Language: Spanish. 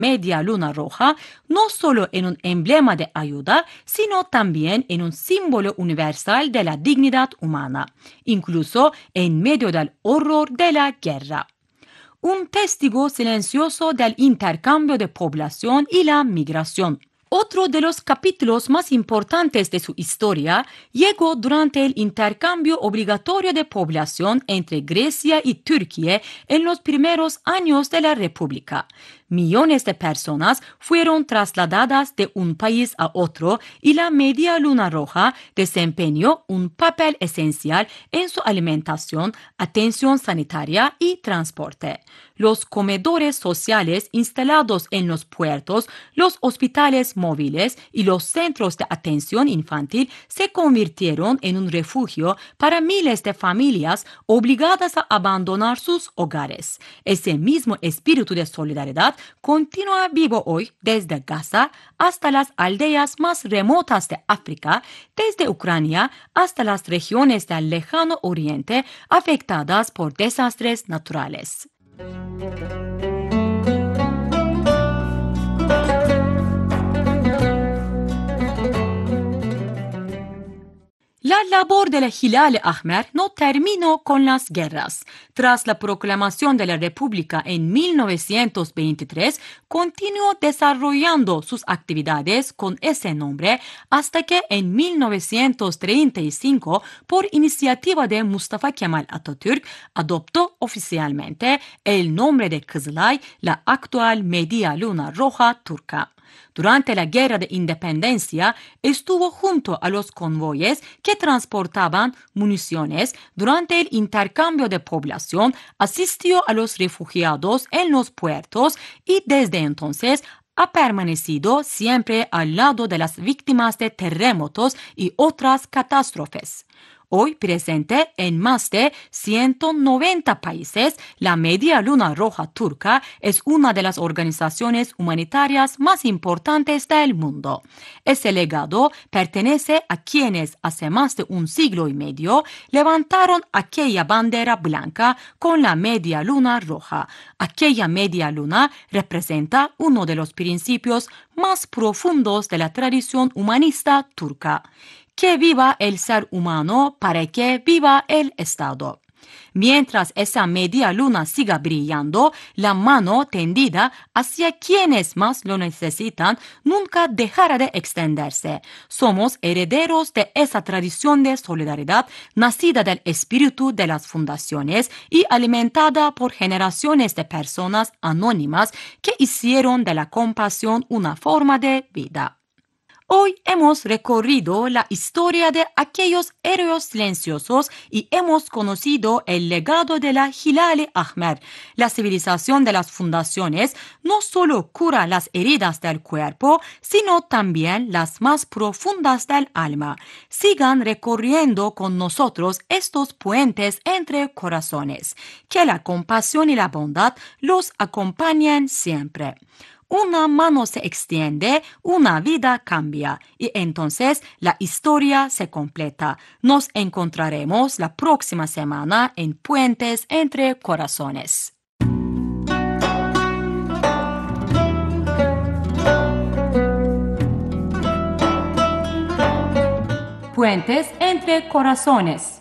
media luna roja no solo en un emblema de ayuda, sino también en un símbolo universal de la dignidad humana, incluso en medio del horror de la guerra. Un testigo silencioso del intercambio de población y la migración. Otro de los capítulos más importantes de su historia llegó durante el intercambio obligatorio de población entre Grecia y Turquía en los primeros años de la República. Millones de personas fueron trasladadas de un país a otro y la Media Luna Roja desempeñó un papel esencial en su alimentación, atención sanitaria y transporte. Los comedores sociales instalados en los puertos, los hospitales móviles y los centros de atención infantil se convirtieron en un refugio para miles de familias obligadas a abandonar sus hogares. Ese mismo espíritu de solidaridad continúa vivo hoy desde Gaza hasta las aldeas más remotas de África, desde Ucrania hasta las regiones del lejano oriente afectadas por desastres naturales. La labor del Hilal Ahmer no terminó con las guerras. Tras la proclamación de la República en 1923, continuó desarrollando sus actividades con ese nombre hasta que en 1935, por iniciativa de Mustafa Kemal Atatürk, adoptó oficialmente el nombre de Kızılay, la actual Media Luna Roja turca. Durante la Guerra de Independencia estuvo junto a los convoyes que transportaban municiones. Durante el intercambio de población asistió a los refugiados en los puertos y desde entonces ha permanecido siempre al lado de las víctimas de terremotos y otras catástrofes. Hoy presente en más de 190 países, la Media Luna Roja turca es una de las organizaciones humanitarias más importantes del mundo. Ese legado pertenece a quienes hace más de un siglo y medio levantaron aquella bandera blanca con la Media Luna Roja. Aquella media luna representa uno de los principios más profundos de la tradición humanista turca. Que viva el ser humano para que viva el Estado. Mientras esa media luna siga brillando, la mano tendida hacia quienes más lo necesitan nunca dejará de extenderse. Somos herederos de esa tradición de solidaridad nacida del espíritu de las fundaciones y alimentada por generaciones de personas anónimas que hicieron de la compasión una forma de vida. Hoy hemos recorrido la historia de aquellos héroes silenciosos y hemos conocido el legado de la Hilal Ahmer. La civilización de las fundaciones no solo cura las heridas del cuerpo, sino también las más profundas del alma. Sigan recorriendo con nosotros estos puentes entre corazones. Que la compasión y la bondad los acompañen siempre. Una mano se extiende, una vida cambia y entonces la historia se completa. Nos encontraremos la próxima semana en Puentes entre Corazones. Puentes entre Corazones.